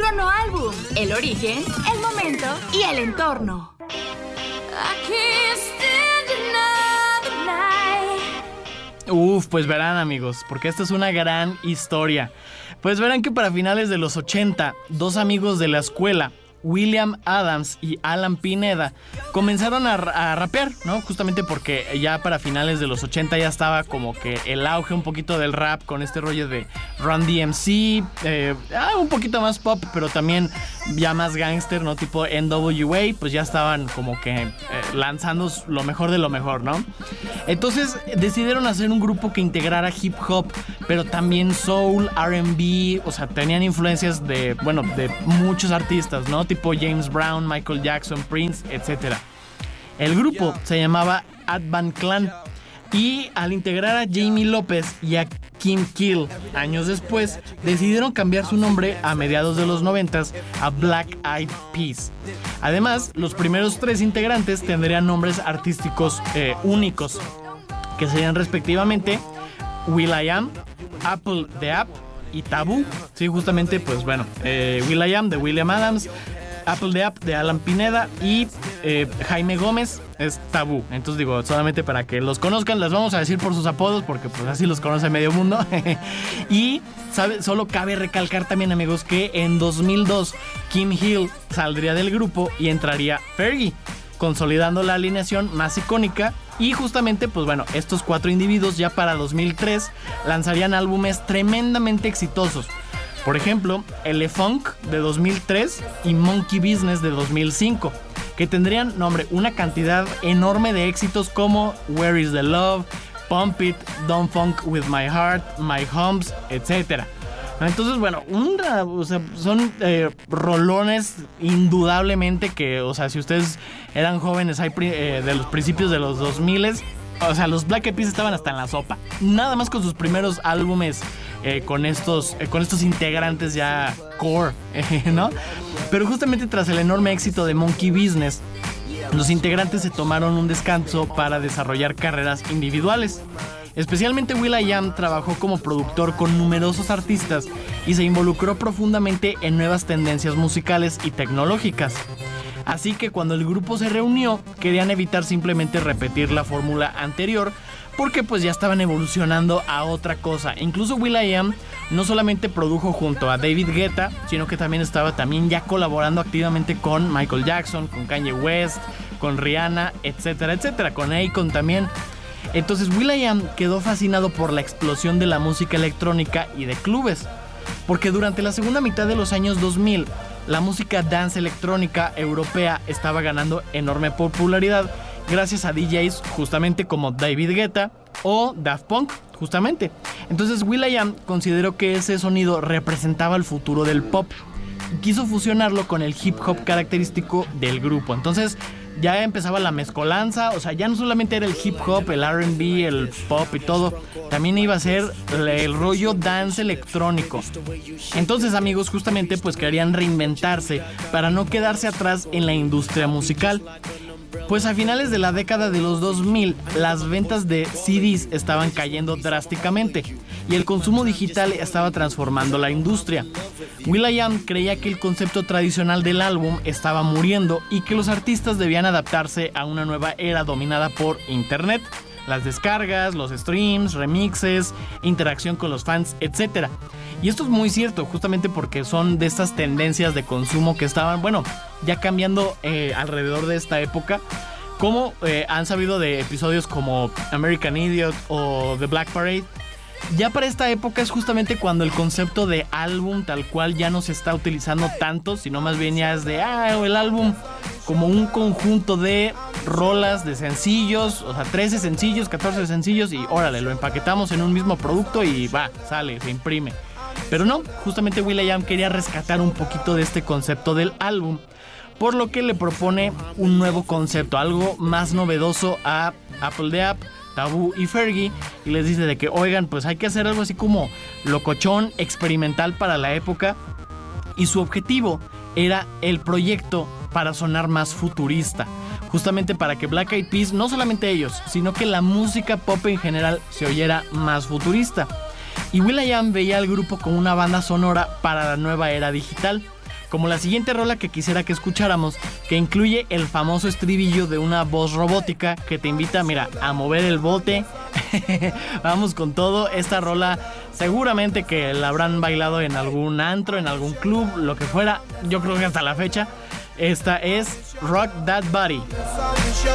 Cronoálbum, el origen, el momento y el entorno. Pues verán, amigos, porque esta es una gran historia. Pues verán que para finales de los 80, dos amigos de la escuela, William Adams y Alan Pineda, comenzaron a rapear, ¿no? Justamente porque ya para finales de los 80 ya estaba como que el auge un poquito del rap con este rollo de Run DMC, un poquito más pop, pero también ya más gangster, ¿no? Tipo NWA, pues ya estaban como que lanzando lo mejor de lo mejor, ¿no? Entonces decidieron hacer un grupo que integrara hip hop, pero también soul, R&B, o sea, tenían influencias de muchos artistas, ¿no? Tipo James Brown, Michael Jackson, Prince, etc. El grupo se llamaba Advan Clan y al integrar a Jamie López y a Kim Kill años después, decidieron cambiar su nombre a mediados de los 90s a Black Eyed Peas. Además, los primeros tres integrantes tendrían nombres artísticos únicos, que serían respectivamente will.i.am, Apple the App y Taboo. Sí, justamente, pues bueno, will.i.am de William Adams, Apple the App de Alan Pineda y Jaime Gómez es Tabú. Entonces digo, solamente para que los conozcan, les vamos a decir por sus apodos porque pues así los conoce medio mundo. Y solo cabe recalcar también, amigos, que en 2002 Kim Hill saldría del grupo y entraría Fergie, consolidando la alineación más icónica. Y justamente, pues bueno, estos cuatro individuos ya para 2003 lanzarían álbumes tremendamente exitosos. Por ejemplo, Ele-Funk de 2003 y Monkey Business de 2005, que tendrían, una cantidad enorme de éxitos como Where is the Love, Pump It, Don't Funk with My Heart, My Humps, etc. Entonces, bueno, son rolones indudablemente que, o sea, si ustedes eran jóvenes de los principios de los 2000, o sea, los Black Eyed Peas estaban hasta en la sopa. Nada más con sus primeros álbumes con estos integrantes ya core, ¿no? Pero justamente tras el enorme éxito de Monkey Business, los integrantes se tomaron un descanso para desarrollar carreras individuales. Especialmente will.i.am trabajó como productor con numerosos artistas y se involucró profundamente en nuevas tendencias musicales y tecnológicas. Así que cuando el grupo se reunió, querían evitar simplemente repetir la fórmula anterior, porque pues ya estaban evolucionando a otra cosa. Incluso will.i.am no solamente produjo junto a David Guetta, sino que también estaba ya colaborando activamente con Michael Jackson, con Kanye West, con Rihanna, etcétera, etcétera, con Akon también. Entonces will.i.am quedó fascinado por la explosión de la música electrónica y de clubes, porque durante la segunda mitad de los años 2000, la música dance electrónica europea estaba ganando enorme popularidad gracias a DJs justamente como David Guetta o Daft Punk, justamente. Entonces will.i.am consideró que ese sonido representaba el futuro del pop y quiso fusionarlo con el hip hop característico del grupo. Entonces ya empezaba la mezcolanza, o sea, ya no solamente era el hip hop, el R&B, el pop y todo, también iba a ser el rollo dance electrónico. Entonces, amigos, justamente pues querían reinventarse para no quedarse atrás en la industria musical. Pues a finales de la década de los 2000, las ventas de CDs estaban cayendo drásticamente y el consumo digital estaba transformando la industria. will.i.am creía que el concepto tradicional del álbum estaba muriendo y que los artistas debían adaptarse a una nueva era dominada por internet, las descargas, los streams, remixes, interacción con los fans, etc. Y esto es muy cierto, justamente porque son de estas tendencias de consumo que estaban, ya cambiando alrededor de esta época. Como han sabido de episodios como American Idiot o The Black Parade, ya para esta época es justamente cuando el concepto de álbum tal cual ya no se está utilizando tanto, sino más bien ya es de el álbum como un conjunto de rolas, de sencillos, o sea, 13 sencillos, 14 sencillos y órale, lo empaquetamos en un mismo producto y sale, se imprime. Pero no, justamente will.i.am quería rescatar un poquito de este concepto del álbum, por lo que le propone un nuevo concepto, algo más novedoso a Apple the App, Taboo y Fergie, y les dice de que, oigan, pues hay que hacer algo así como locochón, experimental para la época, y su objetivo era el proyecto para sonar más futurista, justamente para que Black Eyed Peas, no solamente ellos, sino que la música pop en general se oyera más futurista. Y will.i.am veía al grupo como una banda sonora para la nueva era digital, como la siguiente rola que quisiera que escucháramos, que incluye el famoso estribillo de una voz robótica que te invita, mira, a mover el bote. Vamos con todo. Esta rola seguramente que la habrán bailado en algún antro, en algún club, lo que fuera. Yo creo que hasta la fecha. Esta es Rock That Body.